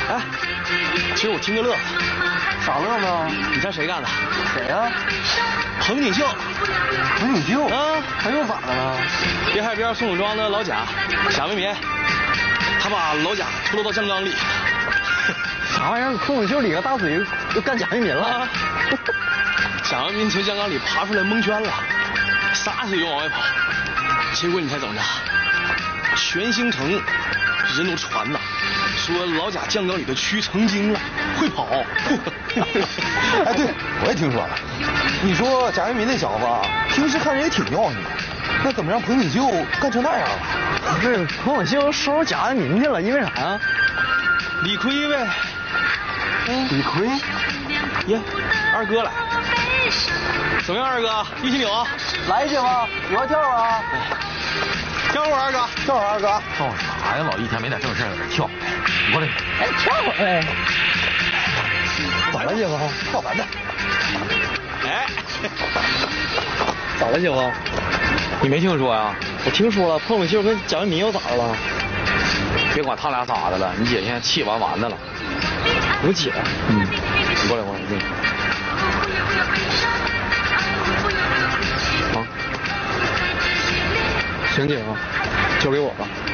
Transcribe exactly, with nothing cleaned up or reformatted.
哎，其实我听个乐， 啥乐呢？ 你猜谁干的？ 谁呀、啊？ 彭锦绣。 彭锦绣啊， 他又咋的了？ 滨海边宋楚庄的老贾贾维民，他把老贾抽到江缸里。 啥玩意儿？宋锦绣咧个大嘴又干贾维民了？ 啊、贾维民从江缸里爬出来蒙圈了，撒腿就往外跑。结果你猜怎么着？全兴城人都传呐，说老贾酱缸里的蛆成精了，会跑。 哎，对，我也听说了。你说贾维民那小子平时看着也挺要紧的，那怎么让彭锦绣干成那样了？不是，彭锦绣收拾贾维民去了，因为啥呀？ 理亏呗。 嗯，理亏？ 耶，二哥来。怎么样，二哥？一起扭啊！ 来一起吧，我要跳啊！ 跳会儿，二哥。 跳会儿，二哥。 跳啥呀？老一天没点正事儿，跳。你过来。 哎，跳会儿呗。咋了，姐夫？跳完的。 哎， 咋了，姐夫？ 你没听说呀？ 我听说了，彭锦绣跟贾维民又咋的了？ 别管他俩咋的了，你姐现在气完完的了。 我姐？ 嗯，你过来，过来，过来。 啊，行，姐夫，交给我吧。